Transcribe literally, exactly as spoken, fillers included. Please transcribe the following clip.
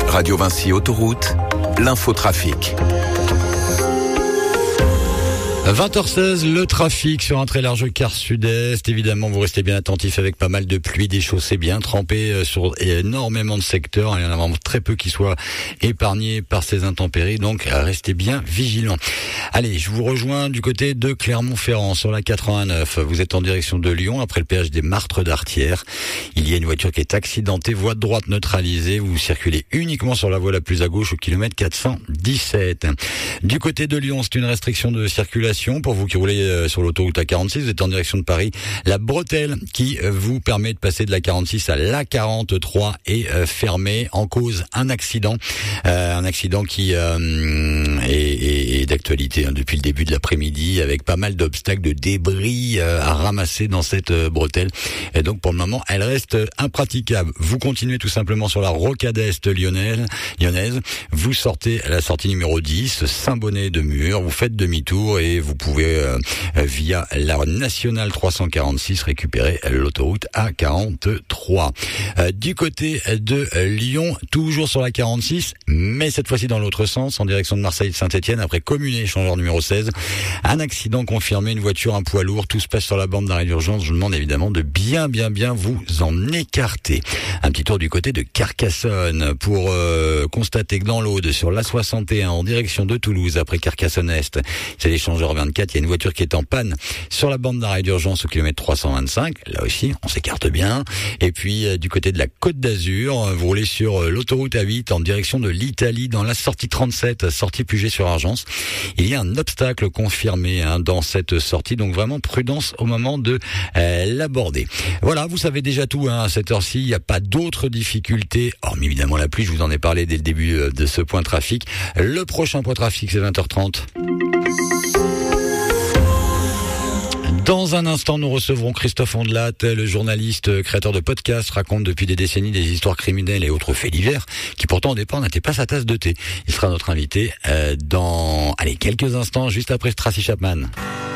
Radio Vinci Autoroute, l'infotrafic. vingt heures seize, le trafic sur un très large quart sud-est. Évidemment, vous restez bien attentifs avec pas mal de pluie, des chaussées bien trempées sur énormément de secteurs. Il y en a vraiment très peu qui soient épargnés par ces intempéries, donc restez bien vigilants. Allez, je vous rejoins du côté de Clermont-Ferrand sur la quatre-vingt-neuf. Vous êtes en direction de Lyon après le péage des Martres d'Artière. Il y a une voiture qui est accidentée, voie de droite neutralisée. Vous circulez uniquement sur la voie la plus à gauche au kilomètre quatre cent dix-sept. Du côté de Lyon, c'est une restriction de circulation. Pour vous qui roulez sur l'autoroute A quarante-six, vous êtes en direction de Paris. La bretelle qui vous permet de passer de la quarante-six à l'A quarante-trois est fermée en cause un accident. Euh, un accident qui euh, est, est, est d'actualité hein, depuis le début de l'après-midi avec pas mal d'obstacles, de débris euh, à ramasser dans cette euh, bretelle. Et donc pour le moment, elle reste impraticable. Vous continuez tout simplement sur la rocade est lyonnaise. lyonnaise. Vous sortez à la sortie numéro dix, Saint-Bonnet-de-Mur. Vous faites demi-tour et vous pouvez, euh, via la nationale trois cent quarante-six, récupérer l'autoroute A quarante-trois. Euh, du côté de Lyon, toujours sur la quarante-six, mais cette fois-ci dans l'autre sens, en direction de Marseille et de Saint-Etienne, après Communé, échangeur numéro seize. Un accident confirmé, une voiture, un poids lourd, tout se passe sur la bande d'arrêt d'urgence. Je vous demande évidemment de bien, bien, bien vous en écarter. Un petit tour du côté de Carcassonne pour euh, constater que dans l'Aude, sur l'A soixante et un, en direction de Toulouse, après Carcassonne-Est, c'est l'échangeur vingt-quatre, il y a une voiture qui est en panne sur la bande d'arrêt d'urgence au kilomètre trois cent vingt-cinq. Là aussi, on s'écarte bien. Et puis, euh, du côté de la Côte d'Azur, vous roulez sur euh, l'autoroute A huit en direction de l'Italie, dans la sortie trente-sept, sortie Puget-sur-Argence. Il y a un obstacle confirmé hein, dans cette sortie, donc vraiment prudence au moment de euh, l'aborder. Voilà, vous savez déjà tout hein, à cette heure-ci. Il n'y a pas d'autres difficultés, hormis évidemment la pluie. Je vous en ai parlé dès le début euh, de ce point trafic. Le prochain point trafic, c'est vingt heures trente. Dans un instant, nous recevrons Christophe Ondelat, le journaliste créateur de podcasts, raconte depuis des décennies des histoires criminelles et autres faits divers, qui pourtant au départ n'étaient pas sa tasse de thé. Il sera notre invité euh, dans allez quelques instants, juste après Tracy Chapman.